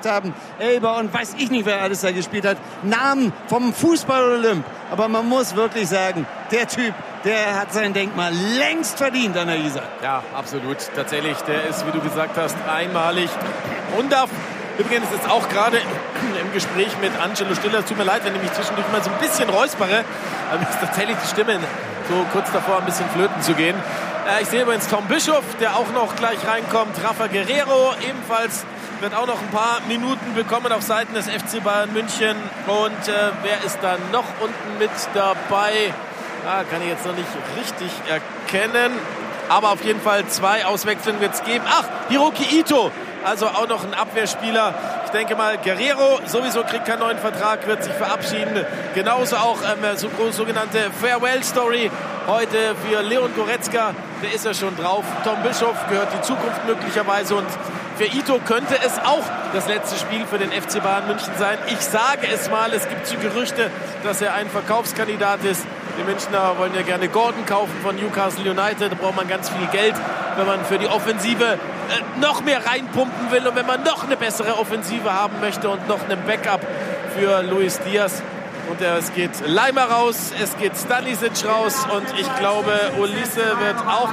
haben. Elber und weiß ich nicht, wer alles da gespielt hat. Namen vom Fußball-Olymp. Aber man muss wirklich sagen, der Typ, der hat sein Denkmal längst verdient an der Isar. Ja, absolut. Tatsächlich, der ist, wie du gesagt hast, einmalig und darf übrigens jetzt auch gerade im Gespräch mit Angelo Stiller, es tut mir leid, wenn ich mich zwischendurch mal so ein bisschen räuspere, aber ist tatsächlich die Stimme so kurz davor, ein bisschen flöten zu gehen. Ich sehe übrigens Tom Bischof, der auch noch gleich reinkommt. Rafa Guerrero ebenfalls wird auch noch ein paar Minuten bekommen auf Seiten des FC Bayern München. Und wer ist da noch unten mit dabei? Kann ich jetzt noch nicht richtig erkennen. Aber auf jeden Fall 2 Auswechslungen wird es geben. Hiroki Ito, also auch noch ein Abwehrspieler. Ich denke mal, Guerrero sowieso kriegt keinen neuen Vertrag, wird sich verabschieden. Genauso auch sogenannte Farewell-Story heute für Leon Goretzka. Der ist ja schon drauf. Tom Bischof gehört die Zukunft möglicherweise. Und für Ito könnte es auch das letzte Spiel für den FC Bayern München sein. Ich sage es mal, es gibt so Gerüchte, dass er ein Verkaufskandidat ist. Die Münchner wollen ja gerne Gordon kaufen von Newcastle United. Da braucht man ganz viel Geld, wenn man für die Offensive noch mehr reinpumpen will und wenn man noch eine bessere Offensive haben möchte und noch einen Backup für Luis Diaz. Und es geht Leimer raus, es geht Stanisic raus und ich glaube, Olise wird auch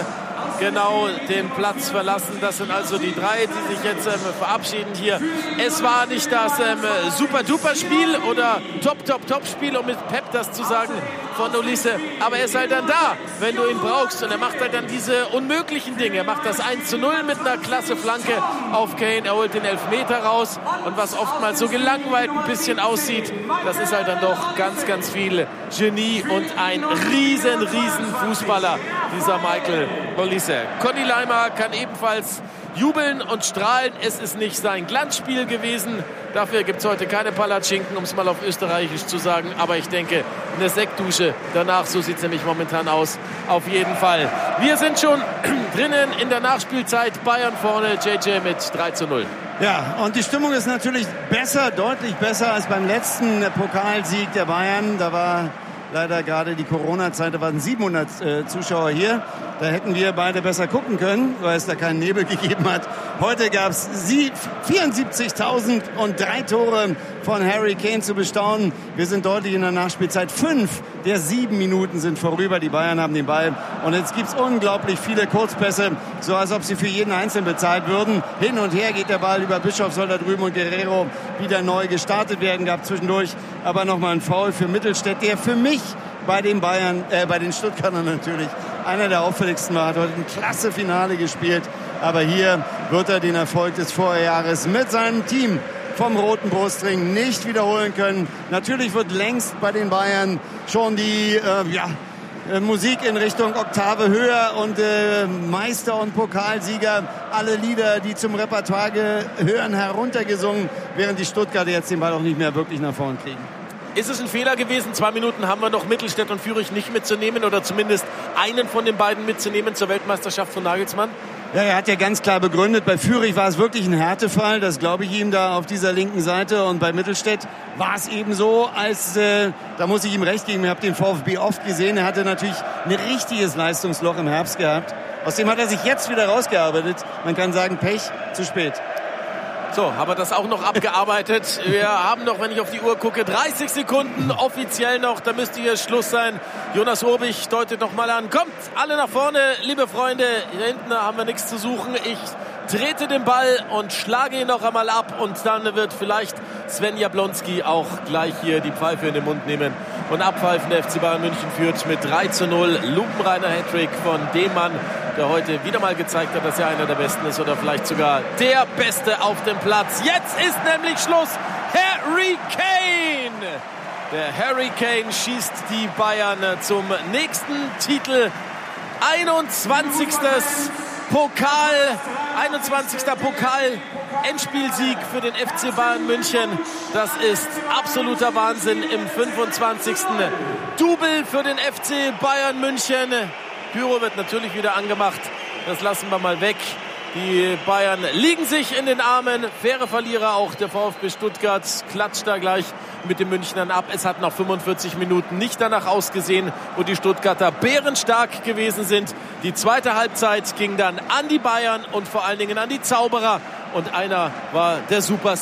den Platz verlassen. Das sind also die 3, die sich jetzt verabschieden hier. Es war nicht das Super-Duper-Spiel oder Top-Top-Top-Spiel, um mit Pep das zu sagen, von Olise. Aber er ist halt dann da, wenn du ihn brauchst. Und er macht halt dann diese unmöglichen Dinge. Er macht das 1:0 mit einer klasse Flanke auf Kane. Er holt den Elfmeter raus. Und was oftmals so gelangweilt ein bisschen aussieht, das ist halt dann doch ganz, ganz viel Genie und ein riesen Fußballer, dieser Michael Olise. Conny Leimer kann ebenfalls jubeln und strahlen. Es ist nicht sein Glanzspiel gewesen. Dafür gibt es heute keine Palatschinken, um es mal auf Österreichisch zu sagen. Aber ich denke, eine Sektdusche danach, so sieht es nämlich momentan aus, auf jeden Fall. Wir sind schon drinnen in der Nachspielzeit. Bayern vorne, JJ mit 3:0. Ja, und die Stimmung ist natürlich besser, deutlich besser als beim letzten Pokalsieg der Bayern. Da war leider gerade die Corona-Zeit, da waren 700 Zuschauer hier. Da hätten wir beide besser gucken können, weil es da keinen Nebel gegeben hat. Heute gab es 74.000 und 3 Tore von Harry Kane zu bestaunen. Wir sind deutlich in der Nachspielzeit. 5 der 7 Minuten sind vorüber. Die Bayern haben den Ball. Und jetzt gibt es unglaublich viele Kurzpässe, so als ob sie für jeden Einzelnen bezahlt würden. Hin und her geht der Ball über Bischof, soll da drüben und Guerrero wieder neu gestartet werden. Gab zwischendurch aber nochmal ein Foul für Mittelstädt, der für mich bei den Bayern, bei den Stuttgartern natürlich einer der auffälligsten war. Hat heute ein klasse Finale gespielt. Aber hier wird er den Erfolg des Vorjahres mit seinem Team vom Roten Brustring nicht wiederholen können. Natürlich wird längst bei den Bayern schon die Musik in Richtung Oktave höher und Meister und Pokalsieger, alle Lieder, die zum Repertoire gehören, heruntergesungen, während die Stuttgarter jetzt den Ball auch nicht mehr wirklich nach vorn kriegen. Ist es ein Fehler gewesen? 2 Minuten haben wir noch, Mittelstädt und Fürich nicht mitzunehmen oder zumindest einen von den beiden mitzunehmen zur Weltmeisterschaft von Nagelsmann? Ja, er hat ja ganz klar begründet, bei Fürich war es wirklich ein Härtefall, das glaube ich ihm da auf dieser linken Seite, und bei Mittelstädt war es eben so, da muss ich ihm recht geben, ich habe den VfB oft gesehen, er hatte natürlich ein richtiges Leistungsloch im Herbst gehabt, aus dem hat er sich jetzt wieder rausgearbeitet, man kann sagen, Pech, zu spät. So, haben wir das auch noch abgearbeitet. Wir haben noch, wenn ich auf die Uhr gucke, 30 Sekunden offiziell noch. Da müsste hier Schluss sein. Jonas Urbich deutet noch mal an. Kommt, alle nach vorne, liebe Freunde. Hier hinten haben wir nichts zu suchen. Ich trete den Ball und schlage ihn noch einmal ab. Und dann wird vielleicht Sven Jablonski auch gleich hier die Pfeife in den Mund nehmen und abpfeifen. Der FC Bayern München führt mit 3:0. Lupenreiner Hattrick von dem Mann, der heute wieder mal gezeigt hat, dass er einer der Besten ist oder vielleicht sogar der Beste auf dem Platz. Jetzt ist nämlich Schluss. Harry Kane! Der Harry Kane schießt die Bayern zum nächsten Titel. 21. Pokal-Endspielsieg für den FC Bayern München. Das ist absoluter Wahnsinn im 25. Double für den FC Bayern München. Pyro wird natürlich wieder angemacht. Das lassen wir mal weg. Die Bayern liegen sich in den Armen. Faire Verlierer, auch der VfB Stuttgart klatscht da gleich mit den Münchnern ab. Es hat nach 45 Minuten nicht danach ausgesehen, wo die Stuttgarter bärenstark gewesen sind. Die zweite Halbzeit ging dann an die Bayern und vor allen Dingen an die Zauberer. Und einer war der Superstar.